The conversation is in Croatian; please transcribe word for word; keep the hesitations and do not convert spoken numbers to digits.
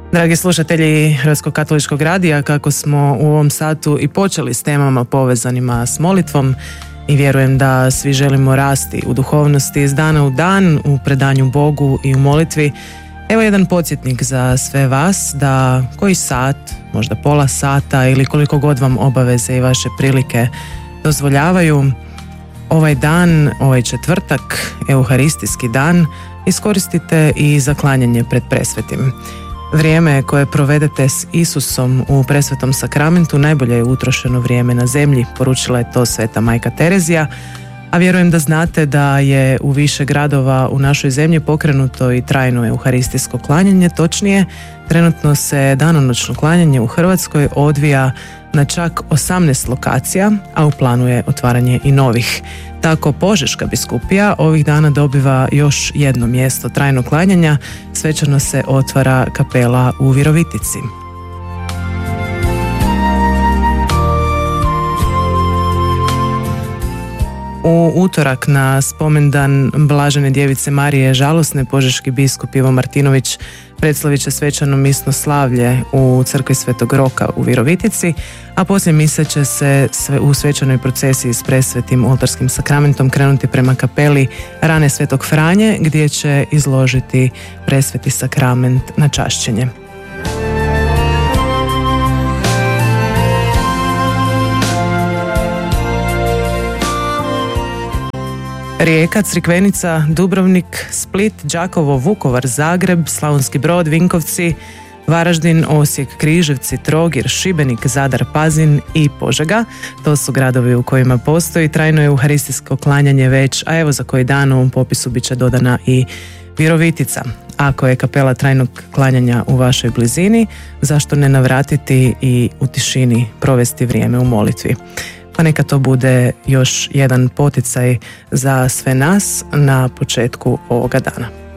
Dragi slušatelji Hrvatskog katoličkog radija, kako smo u ovom satu i počeli s temama povezanima s molitvom i vjerujem da svi želimo rasti u duhovnosti iz dana u dan, u predanju Bogu i u molitvi. Evo jedan podsjetnik za sve vas da koji sat, možda pola sata ili koliko god vam obaveze i vaše prilike dozvoljavaju, ovaj dan, ovaj četvrtak, euharistijski dan, iskoristite i za klanjanje pred presvetim. Vrijeme koje provedete s Isusom u presvetom sakramentu najbolje je utrošeno vrijeme na zemlji, poručila je to sveta majka Terezija, a vjerujem da znate da je u više gradova u našoj zemlji pokrenuto i trajno euharistijsko klanjanje, točnije, trenutno se danonoćno klanjanje u Hrvatskoj odvija na čak osamnaest lokacija, a u planu je otvaranje i novih. Tako Požeška biskupija ovih dana dobiva još jedno mjesto trajnog klanjanja, svečano se otvara kapela u Virovitici. U utorak na spomendan Blažene djevice Marije Žalosne požeški biskup Ivo Martinović predslavit će svečano misno slavlje u crkvi Svetog Roka u Virovitici, a poslije mise će se u svečanoj procesiji s presvetim oltarskim sakramentom krenuti prema kapeli Rane Svetog Franje, gdje će izložiti presveti sakrament na čašćenje. Rijeka, Crikvenica, Dubrovnik, Split, Đakovo, Vukovar, Zagreb, Slavonski Brod, Vinkovci, Varaždin, Osijek, Križevci, Trogir, Šibenik, Zadar, Pazin i Požega. To su gradovi u kojima postoji trajno euharistijsko klanjanje već, a evo za koji dan u ovom popisu bit će dodana i Virovitica. Ako je kapela trajnog klanjanja u vašoj blizini, zašto ne navratiti i u tišini provesti vrijeme u molitvi? Pa neka to bude još jedan poticaj za sve nas na početku ovoga dana.